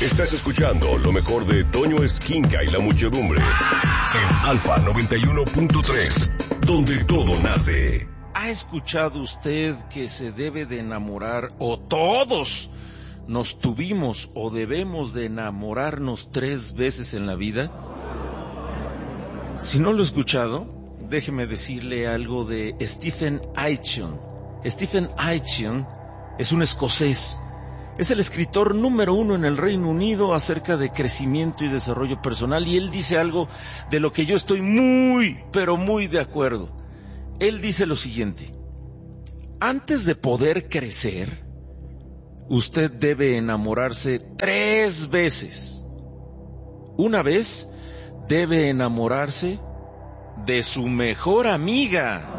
Estás escuchando lo mejor de Toño Esquinca y la Muchedumbre en Alfa 91.3, donde todo nace. ¿Ha escuchado usted que se debe de enamorar, o todos nos tuvimos o debemos de enamorarnos 3 veces en la vida? Si no lo ha escuchado, déjeme decirle algo de Stephen Aitken. Stephen Aitken es un escocés. Es el escritor número 1 en el Reino Unido acerca de crecimiento y desarrollo personal, y él dice algo de lo que yo estoy pero muy de acuerdo. Él dice lo siguiente: antes de poder crecer, usted debe enamorarse 3 veces. Una vez debe enamorarse de su mejor amiga,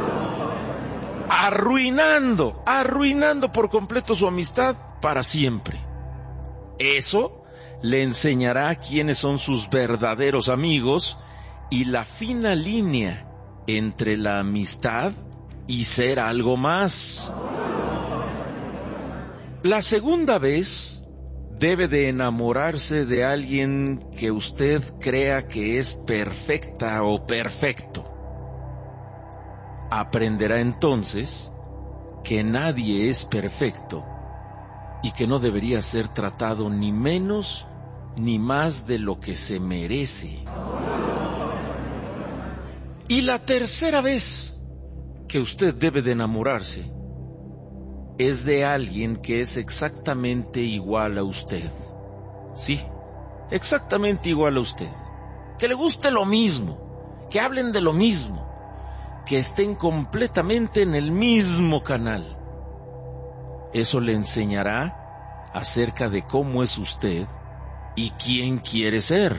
arruinando por completo su amistad para siempre. Eso le enseñará quiénes son sus verdaderos amigos y la fina línea entre la amistad y ser algo más. La segunda vez debe de enamorarse de alguien que usted crea que es perfecta o perfecto. Aprenderá entonces que nadie es perfecto y que no debería ser tratado ni menos ni más de lo que se merece. Y la tercera vez que usted debe de enamorarse es de alguien que es exactamente igual a usted. Sí, exactamente igual a usted. Que le guste lo mismo, que hablen de lo mismo, que estén completamente en el mismo canal. Eso le enseñará acerca de cómo es usted y quién quiere ser.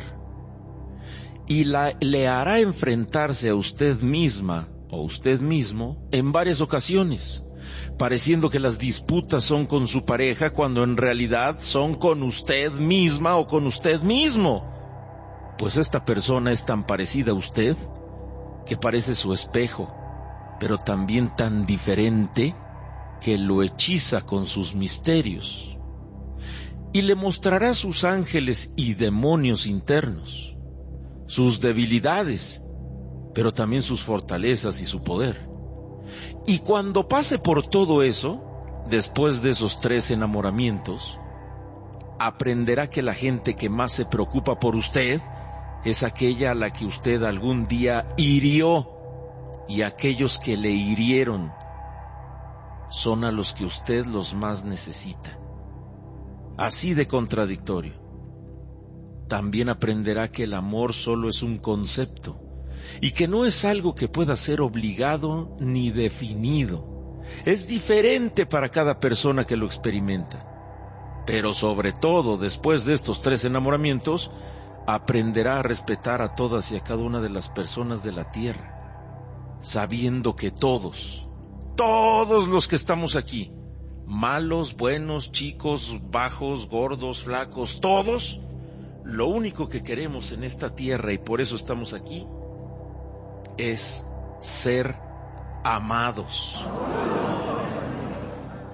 Y le hará enfrentarse a usted misma o usted mismo en varias ocasiones, pareciendo que las disputas son con su pareja cuando en realidad son con usted misma o con usted mismo. Pues esta persona es tan parecida a usted que parece su espejo, pero también tan diferente que lo hechiza con sus misterios. Y le mostrará sus ángeles y demonios internos, sus debilidades, pero también sus fortalezas y su poder. Y cuando pase por todo eso, después de esos 3 enamoramientos, aprenderá que la gente que más se preocupa por usted es aquella a la que usted algún día hirió, y aquellos que le hirieron son a los que usted los más necesita. Así de contradictorio. También aprenderá que el amor solo es un concepto y que no es algo que pueda ser obligado ni definido. Es diferente para cada persona que lo experimenta. Pero sobre todo, después de estos 3 enamoramientos, aprenderá a respetar a todas y a cada una de las personas de la tierra, sabiendo que todos los que estamos aquí, malos, buenos, chicos, bajos, gordos, flacos, todos, lo único que queremos en esta tierra, y por eso estamos aquí, es ser amados.